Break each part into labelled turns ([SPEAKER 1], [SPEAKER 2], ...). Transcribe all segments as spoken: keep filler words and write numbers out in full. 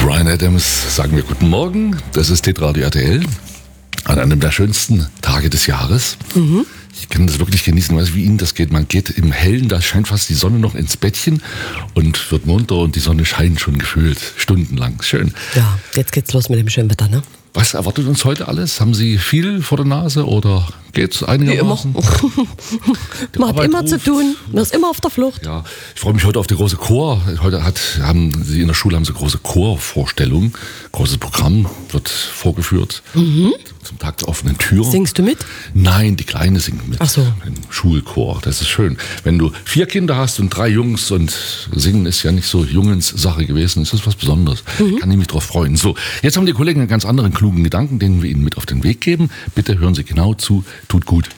[SPEAKER 1] Bryan Adams sagen wir guten Morgen. Das ist Hitradio R T L an einem der schönsten Tage des Jahres. Mhm. Ich kann das wirklich genießen, ich weiß, wie Ihnen das geht. Man geht im Hellen, da scheint fast die Sonne noch ins Bettchen und wird munter und die Sonne scheint schon gefühlt stundenlang. Schön.
[SPEAKER 2] Ja, jetzt geht's los mit dem schönen Wetter, ne?
[SPEAKER 1] Was erwartet uns heute alles? Haben Sie viel vor der Nase oder geht's einigermaßen?
[SPEAKER 2] Wie immer. Man hat immer ruft. zu tun, man ist immer auf der Flucht.
[SPEAKER 1] Ja, ich freue mich heute auf die große Chor. Heute hat, haben Sie in der Schule haben Sie große Chorvorstellung. Großes Programm wird vorgeführt. Mhm. Zum Tag der offenen Tür.
[SPEAKER 2] Singst du mit?
[SPEAKER 1] Nein, die Kleine singt mit.
[SPEAKER 2] Ach so.
[SPEAKER 1] Im Schulchor. Das ist schön. Wenn du vier Kinder hast und drei Jungs und singen ist ja nicht so Jungens Sache gewesen, ist das was Besonderes. Mhm. Kann ich mich drauf freuen. So, jetzt haben die Kollegen einen ganz anderen klugen Gedanken, den wir Ihnen mit auf den Weg geben. Bitte hören Sie genau zu. Tut gut.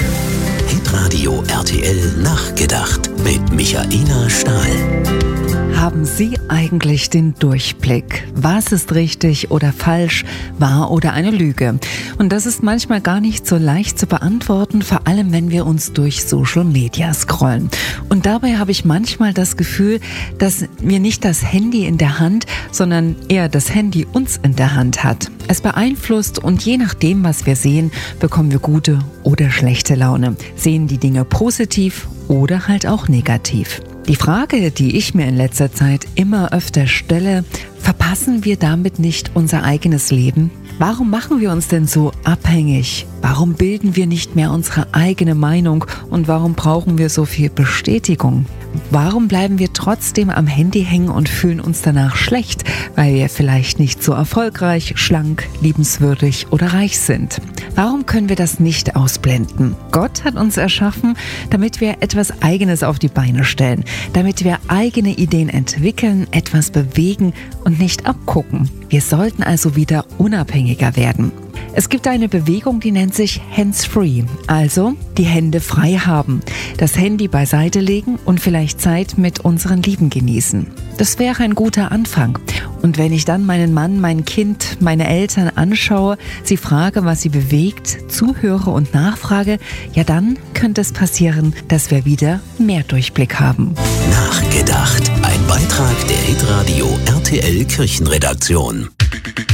[SPEAKER 3] Hitradio R T L Nachgedacht mit Michaela Stahl.
[SPEAKER 4] Haben Sie eigentlich den Durchblick? Was ist richtig oder falsch, wahr oder eine Lüge? Und das ist manchmal gar nicht so leicht zu beantworten, vor allem wenn wir uns durch Social Media scrollen. Und dabei habe ich manchmal das Gefühl, dass wir nicht das Handy in der Hand, sondern eher das Handy uns in der Hand hat. Es beeinflusst und je nachdem, was wir sehen, bekommen wir gute oder schlechte Laune. Sehen die Dinge positiv oder halt auch negativ. Die Frage, die ich mir in letzter Zeit immer öfter stelle, verpassen wir damit nicht unser eigenes Leben? Warum machen wir uns denn so abhängig? Warum bilden wir nicht mehr unsere eigene Meinung und warum brauchen wir so viel Bestätigung? Warum bleiben wir trotzdem am Handy hängen und fühlen uns danach schlecht, weil wir vielleicht nicht so erfolgreich, schlank, liebenswürdig oder reich sind? Warum können wir das nicht ausblenden? Gott hat uns erschaffen, damit wir etwas Eigenes auf die Beine stellen, damit wir eigene Ideen entwickeln, etwas bewegen und nicht abgucken. Wir sollten also wieder unabhängiger werden. Es gibt eine Bewegung, die nennt sich Hands-Free, also die Hände frei haben, das Handy beiseite legen und vielleicht Zeit mit unseren Lieben genießen. Das wäre ein guter Anfang. Und wenn ich dann meinen Mann, mein Kind, meine Eltern anschaue, sie frage, was sie bewegt, zuhöre und nachfrage, ja dann könnte es passieren, dass wir wieder mehr Durchblick haben.
[SPEAKER 3] Nachgedacht. Ein Beitrag der Hitradio R T L Kirchenredaktion.